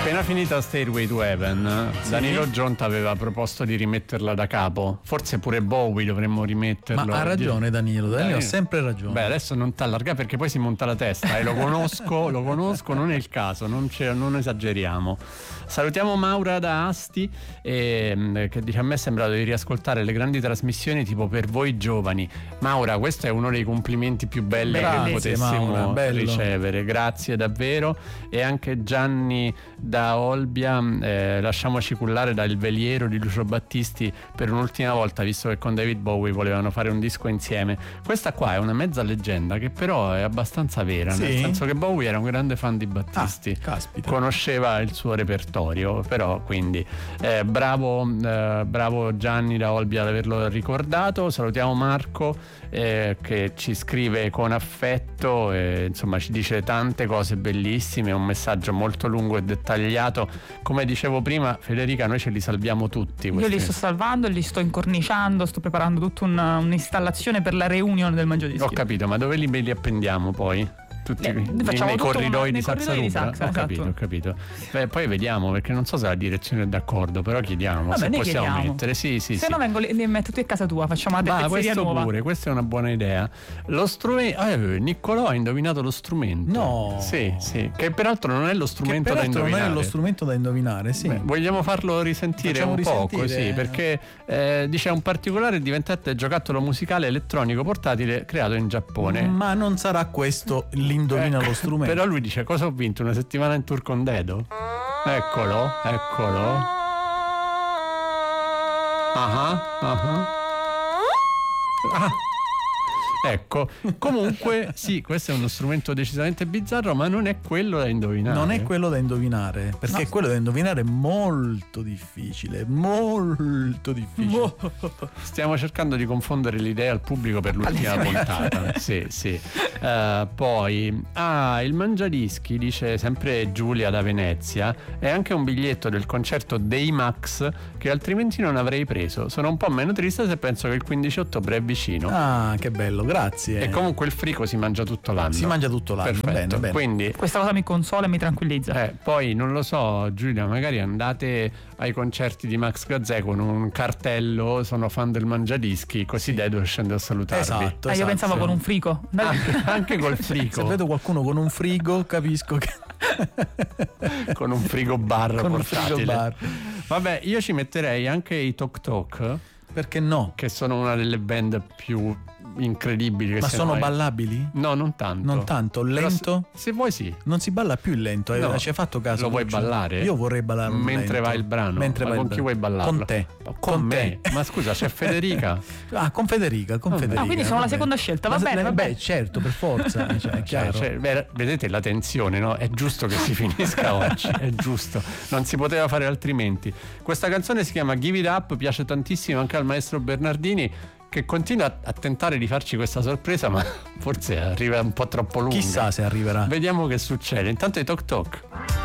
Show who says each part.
Speaker 1: Appena finita Stairway to Heaven, sì. Danilo Gionta aveva proposto di rimetterla da capo. Forse pure Bowie dovremmo rimetterlo.
Speaker 2: Ma ha ragione Danilo ha sempre ragione.
Speaker 1: Beh, adesso non t'allargare perché poi si monta la testa e lo conosco, non è il caso, non esageriamo. Salutiamo Maura da Asti che dice: a me è sembrato di riascoltare le grandi trasmissioni tipo Per voi giovani. Maura, questo è uno dei complimenti più belli che potessimo ricevere, grazie davvero. E anche Gianni da Olbia, lasciamoci cullare dal veliero di Lucio Battisti per un'ultima volta, visto che con David Bowie volevano fare un disco insieme. Questa qua è una mezza leggenda che però è abbastanza vera, sì? Nel senso che Bowie era un grande fan di Battisti, conosceva il suo repertorio, però quindi bravo Gianni da Olbia ad averlo ricordato. Salutiamo Marco che ci scrive con affetto e insomma ci dice tante cose bellissime, un messaggio molto lungo e dettagliato. Come dicevo prima, Federica, noi ce li salviamo tutti.
Speaker 3: Io li sto salvando, li sto incorniciando, sto preparando tutta un'installaazione per la reunion del Mangiadischi.
Speaker 1: Ho capito, ma dove li appendiamo poi? Tutti nei corridoi di Saxa Rubra. Ho capito. Beh, poi vediamo, perché non so se la direzione è d'accordo, però chiediamo.
Speaker 3: Vabbè,
Speaker 1: se possiamo
Speaker 3: chiediamo.
Speaker 1: Mettere. Sì.
Speaker 3: Se no vengo li metto tutti a casa tua, facciamo una pezzeria nuova.
Speaker 1: Pure, questa è una buona idea. Lo strumento. Niccolò ha indovinato lo strumento.
Speaker 2: No.
Speaker 1: Sì. Che peraltro non è lo strumento da indovinare.
Speaker 2: Non è lo strumento da indovinare, sì.
Speaker 1: Beh, vogliamo farlo risentire un poco, sì, perché dice un particolare e diventante giocattolo musicale elettronico portatile creato in Giappone.
Speaker 2: Ma non sarà questo l'indovina lo strumento.
Speaker 1: Però lui dice: cosa ho vinto? Una settimana in tour con Dedo? Eccolo. Ecco, comunque sì, questo è uno strumento decisamente bizzarro, ma non è quello da indovinare.
Speaker 2: Non è quello da indovinare, perché quello da indovinare è molto difficile.
Speaker 1: Stiamo cercando di confondere l'idea al pubblico per l'ultima puntata. Sì. Poi il Mangiadischi, dice sempre Giulia da Venezia, è anche un biglietto del concerto dei Max che altrimenti non avrei preso. Sono un po' meno triste se penso che il 15 ottobre è vicino.
Speaker 2: Ah, che bello, grazie.
Speaker 1: E comunque il frico si mangia tutto l'anno.
Speaker 2: Perfetto.
Speaker 1: Bene. Quindi
Speaker 3: questa cosa mi consola e mi tranquillizza.
Speaker 1: Poi non lo so, Giulia, magari andate ai concerti di Max Gazzè con un cartello: sono fan del Mangiadischi, così Dedo scende a salutarvi.
Speaker 2: Esatto.
Speaker 3: Io pensavo con un frigo.
Speaker 1: Anche col frigo.
Speaker 2: Se vedo qualcuno con un frigo, capisco che
Speaker 1: con un frigo bar
Speaker 2: con
Speaker 1: portatile.
Speaker 2: Un frigo bar.
Speaker 1: Vabbè, io ci metterei anche i Tok Tok.
Speaker 2: Perché no?
Speaker 1: Che sono una delle band più incredibili che
Speaker 2: ma sono ballabili?
Speaker 1: No, non tanto.
Speaker 2: Lento?
Speaker 1: Se vuoi sì.
Speaker 2: Non si balla più il lento,
Speaker 1: no.
Speaker 2: Ci hai fatto caso?
Speaker 1: Lo vuoi ballare?
Speaker 2: Io vorrei ballare
Speaker 1: mentre
Speaker 2: lento.
Speaker 1: va il brano.
Speaker 2: Mentre
Speaker 1: ma con chi vuoi ballarlo?
Speaker 2: Con te.
Speaker 1: Con me. Ma scusa, c'è Federica.
Speaker 2: Con Federica.
Speaker 3: Quindi sono la seconda scelta, va bene.
Speaker 2: Beh, certo, per forza, è chiaro.
Speaker 1: Vedete la tensione, no? È giusto che si finisca oggi, è giusto. Non si poteva fare altrimenti. Questa canzone si chiama Give It Up, piace tantissimo anche al maestro Bernardini, che continua a tentare di farci questa sorpresa, ma forse arriva un po' troppo lunga.
Speaker 2: Chissà se arriverà.
Speaker 1: Vediamo che succede. Intanto i Tok Tok.